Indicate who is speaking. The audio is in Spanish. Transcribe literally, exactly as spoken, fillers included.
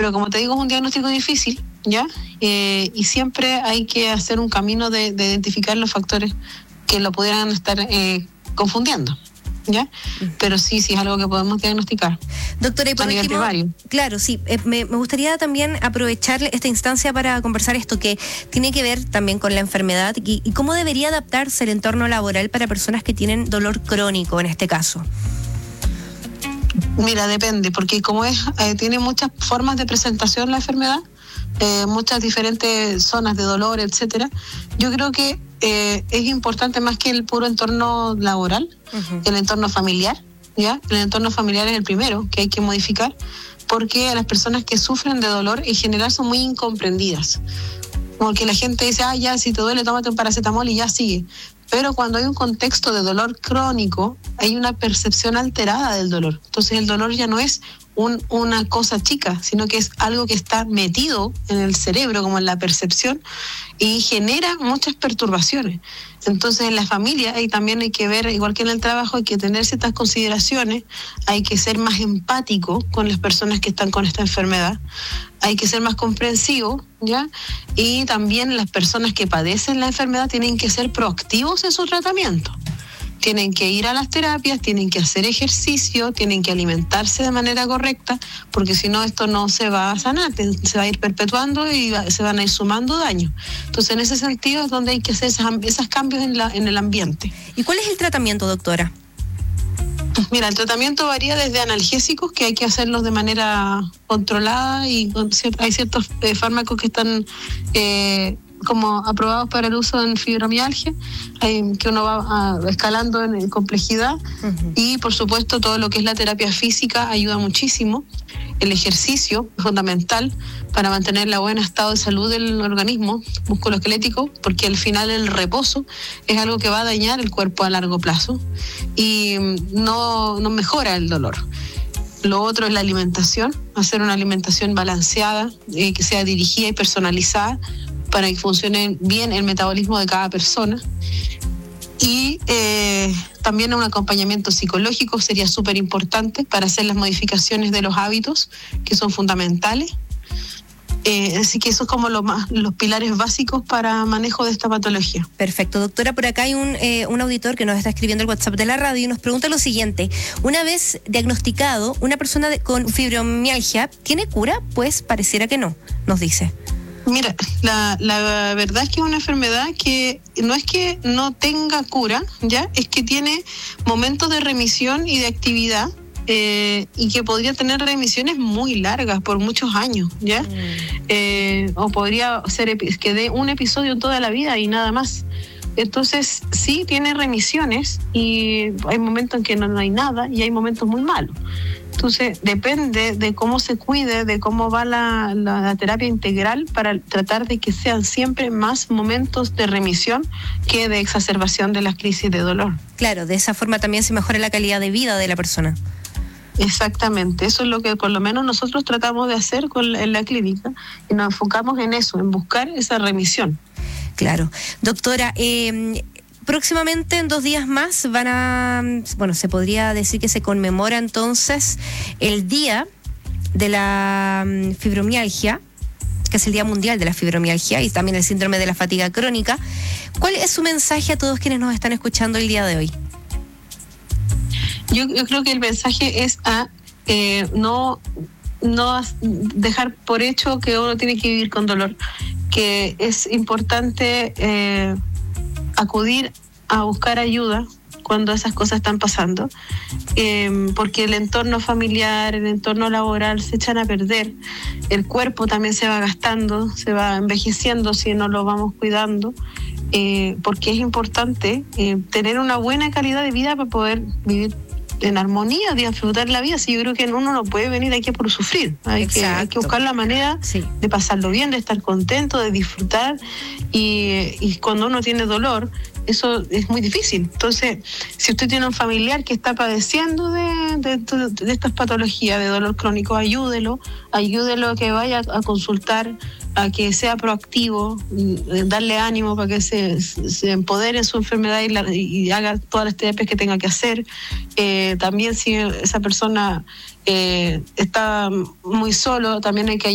Speaker 1: Pero como te digo, es un diagnóstico difícil, ¿ya? Eh, y siempre hay que hacer un camino de, de identificar los factores que lo pudieran estar eh, confundiendo, ¿ya? Pero sí, sí es algo que podemos diagnosticar.
Speaker 2: Doctora, y por
Speaker 1: a nivel
Speaker 2: último,
Speaker 1: primario.
Speaker 2: Claro, sí, eh, me, me gustaría también aprovechar esta instancia para conversar esto que tiene que ver también con la enfermedad y, y cómo debería adaptarse el entorno laboral para personas que tienen dolor crónico en este caso.
Speaker 1: Mira, depende, porque como es eh, tiene muchas formas de presentación la enfermedad, eh, muchas diferentes zonas de dolor, etcétera. Yo creo que eh, es importante más que el puro entorno laboral, uh-huh. el entorno familiar, ¿ya? El entorno familiar es el primero que hay que modificar, porque las personas que sufren de dolor en general son muy incomprendidas. Porque la gente dice, ah, ya, si te duele, tómate un paracetamol y ya sigue. Pero cuando hay un contexto de dolor crónico, hay una percepción alterada del dolor. Entonces el dolor ya no es un, una cosa chica, sino que es algo que está metido en el cerebro, como en la percepción, y genera muchas perturbaciones. Entonces en la familia hay, también hay que ver, igual que en el trabajo, hay que tener ciertas consideraciones, hay que ser más empático con las personas que están con esta enfermedad, hay que ser más comprensivo, ¿ya? Y también las personas que padecen la enfermedad tienen que ser proactivos en su tratamiento. Tienen que ir a las terapias, tienen que hacer ejercicio, tienen que alimentarse de manera correcta, porque si no esto no se va a sanar, se va a ir perpetuando y va, se van a ir sumando daños. Entonces en ese sentido es donde hay que hacer esas, esos cambios en, la, en el ambiente.
Speaker 2: ¿Y cuál es el tratamiento, doctora?
Speaker 1: Mira, el tratamiento varía desde analgésicos, que hay que hacerlos de manera controlada, y con cier- hay ciertos eh, fármacos que están eh, como aprobados para el uso en fibromialgia, eh, que uno va uh, escalando en, en complejidad, uh-huh. y por supuesto todo lo que es la terapia física ayuda muchísimo. El ejercicio es fundamental para mantener el buen estado de salud del organismo musculoesquelético, porque al final el reposo es algo que va a dañar el cuerpo a largo plazo y no, no mejora el dolor. Lo otro es la alimentación, hacer una alimentación balanceada, eh, que sea dirigida y personalizada para que funcione bien el metabolismo de cada persona. Y eh, también un acompañamiento psicológico sería súper importante para hacer las modificaciones de los hábitos, que son fundamentales. Eh, así que eso es como lo más, los pilares básicos para manejo de esta patología.
Speaker 2: Perfecto, doctora. Por acá hay un, eh, un auditor que nos está escribiendo el WhatsApp de la radio y nos pregunta lo siguiente: una vez diagnosticado, una persona de, con fibromialgia, ¿tiene cura? Pues pareciera que no, nos dice.
Speaker 1: Mira, la, la verdad es que es una enfermedad que no es que no tenga cura, ya, es que tiene momentos de remisión y de actividad, eh, y que podría tener remisiones muy largas por muchos años, ya, mm. eh, o podría ser epi- que dé un episodio en toda la vida y nada más. Entonces sí tiene remisiones y hay momentos en que no, no hay nada y hay momentos muy malos. Entonces, depende de cómo se cuide, de cómo va la, la, la terapia integral para tratar de que sean siempre más momentos de remisión que de exacerbación de las crisis de dolor.
Speaker 2: Claro, de esa forma también se mejora la calidad de vida de la persona.
Speaker 1: Exactamente, eso es lo que por lo menos nosotros tratamos de hacer con, en la clínica, y nos enfocamos en eso, en buscar esa remisión.
Speaker 2: Claro. Doctora, eh... próximamente, en dos días más, van a, bueno, se podría decir que se conmemora entonces el Día de la Fibromialgia, que es el Día Mundial de la Fibromialgia y también el síndrome de la fatiga crónica. ¿Cuál es su mensaje a todos quienes nos están escuchando el día de hoy?
Speaker 1: Yo, yo creo que el mensaje es a eh, no, no dejar por hecho que uno tiene que vivir con dolor, que es importante eh, acudir a buscar ayuda cuando esas cosas están pasando, eh, porque el entorno familiar, el entorno laboral se echan a perder, el cuerpo también se va gastando, se va envejeciendo si no lo vamos cuidando, eh, porque es importante eh, tener una buena calidad de vida para poder vivir en armonía, de disfrutar la vida. Si yo creo que uno no puede venir aquí por sufrir, hay que, hay que buscar la manera sí. de pasarlo bien, de estar contento, de disfrutar, y, y cuando uno tiene dolor, eso es muy difícil. Entonces, si usted tiene un familiar que está padeciendo de, de, de, de estas patologías de dolor crónico, ayúdelo, ayúdelo a que vaya a consultar, a que sea proactivo, darle ánimo para que se, se empodere en su enfermedad y, la, y haga todas las terapias que tenga que hacer. Eh, también si esa persona eh, está muy solo, también hay que